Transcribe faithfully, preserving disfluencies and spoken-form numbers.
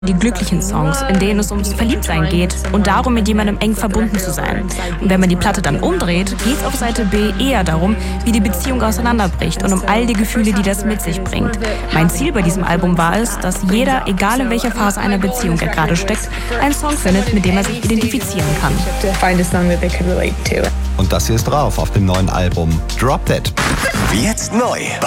Die glücklichen Songs, in denen es ums Verliebtsein geht und darum, mit jemandem eng verbunden zu sein. Und wenn man die Platte dann umdreht, geht es auf Seite B eher darum, wie die Beziehung auseinanderbricht und um all die Gefühle, die das mit sich bringt. Mein Ziel bei diesem Album war es, dass jeder, egal in welcher Phase einer Beziehung er gerade steckt, einen Song findet, mit dem er sich identifizieren kann. Und das hier ist drauf auf dem neuen Album Drop Dead. Jetzt neu